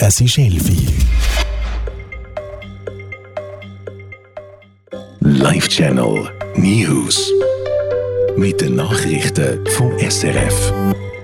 Es ist 11:00. Live Channel News. Mit den Nachrichten vom SRF.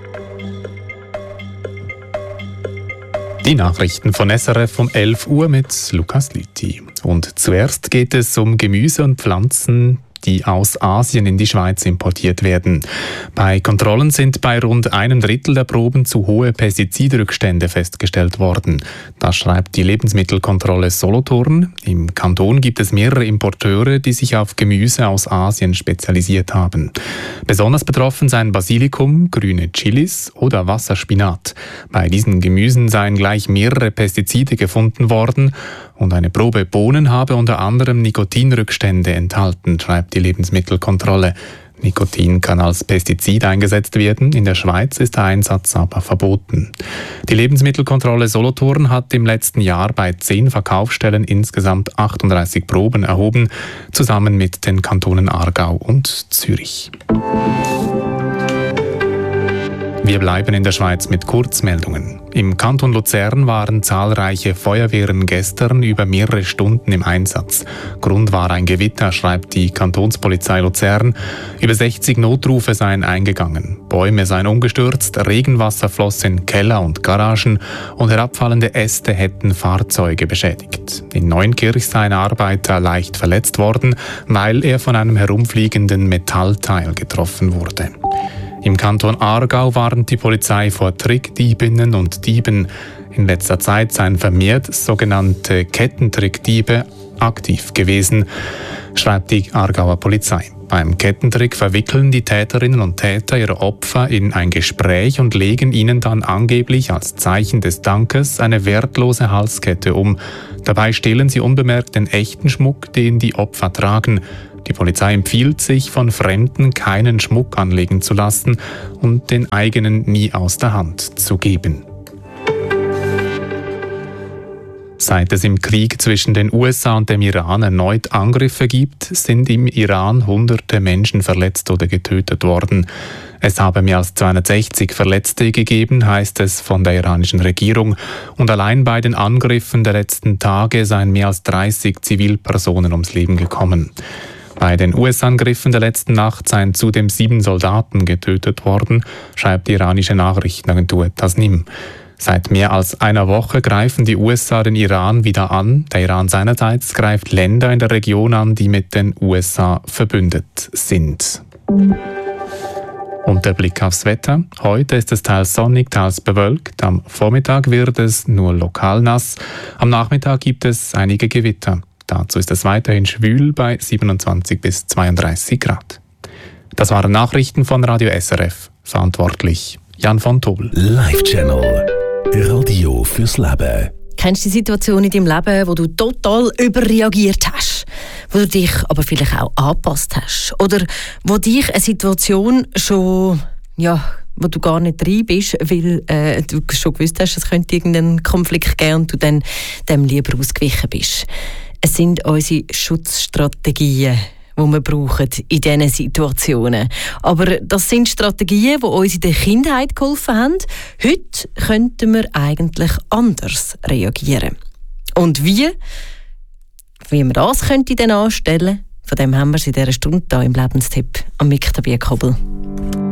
Die Nachrichten von SRF um 11 Uhr mit Lukas Lüthi. Und zuerst geht es um Gemüse und Pflanzen, die aus Asien in die Schweiz importiert werden. Bei Kontrollen sind bei rund 1/3 der Proben zu hohe Pestizidrückstände festgestellt worden. Das schreibt die Lebensmittelkontrolle Solothurn. Im Kanton gibt es mehrere Importeure, die sich auf Gemüse aus Asien spezialisiert haben. Besonders betroffen seien Basilikum, grüne Chilis oder Wasserspinat. Bei diesen Gemüsen seien gleich mehrere Pestizide gefunden worden und eine Probe Bohnen habe unter anderem Nikotinrückstände enthalten, schreibt die Lebensmittelkontrolle. Nikotin kann als Pestizid eingesetzt werden. In der Schweiz ist der Einsatz aber verboten. Die Lebensmittelkontrolle Solothurn hat im letzten Jahr bei 10 Verkaufsstellen insgesamt 38 Proben erhoben, zusammen mit den Kantonen Aargau und Zürich. Wir bleiben in der Schweiz mit Kurzmeldungen. Im Kanton Luzern waren zahlreiche Feuerwehren gestern über mehrere Stunden im Einsatz. Grund war ein Gewitter, schreibt die Kantonspolizei Luzern. Über 60 Notrufe seien eingegangen. Bäume seien umgestürzt, Regenwasser floss in Keller und Garagen und herabfallende Äste hätten Fahrzeuge beschädigt. In Neunkirch sei ein Arbeiter leicht verletzt worden, weil er von einem herumfliegenden Metallteil getroffen wurde. Im Kanton Aargau warnt die Polizei vor Trickdiebinnen und Dieben. In letzter Zeit seien vermehrt sogenannte Kettentrickdiebe aktiv gewesen, schreibt die Aargauer Polizei. Beim Kettentrick verwickeln die Täterinnen und Täter ihre Opfer in ein Gespräch und legen ihnen dann angeblich als Zeichen des Dankes eine wertlose Halskette um. Dabei stehlen sie unbemerkt den echten Schmuck, den die Opfer tragen. Die Polizei empfiehlt sich, von Fremden keinen Schmuck anlegen zu lassen und den eigenen nie aus der Hand zu geben. Seit es im Krieg zwischen den USA und dem Iran erneut Angriffe gibt, sind im Iran Hunderte Menschen verletzt oder getötet worden. Es habe mehr als 260 Verletzte gegeben, heißt es von der iranischen Regierung. Und allein bei den Angriffen der letzten Tage seien mehr als 30 Zivilpersonen ums Leben gekommen. Bei den US-Angriffen der letzten Nacht seien zudem 7 Soldaten getötet worden, schreibt die iranische Nachrichtenagentur Tasnim. Seit mehr als einer Woche greifen die USA den Iran wieder an. Der Iran seinerseits greift Länder in der Region an, die mit den USA verbündet sind. Und der Blick aufs Wetter. Heute ist es teils sonnig, teils bewölkt. Am Vormittag wird es nur lokal nass. Am Nachmittag gibt es einige Gewitter. Dazu ist es weiterhin schwül bei 27 bis 32 Grad. Das waren Nachrichten von Radio SRF. Verantwortlich Jan von Tobel. Live Channel. Radio fürs Leben. Kennst du die Situation in deinem Leben, wo du total überreagiert hast? Wo du dich aber vielleicht auch angepasst hast? Oder wo dich eine Situation schon, wo du gar nicht rein bist, weil du schon gewusst hast, es könnte irgendeinen Konflikt geben und du dann dem lieber ausgewichen bist? Es sind unsere Schutzstrategien, die wir brauchen in diesen Situationen. Aber das sind Strategien, die uns in der Kindheit geholfen haben. Heute könnten wir eigentlich anders reagieren. Und wie wir das dann anstellen, von dem haben wir es in dieser Stunde hier im Lebenstipp am Mic Biekobel.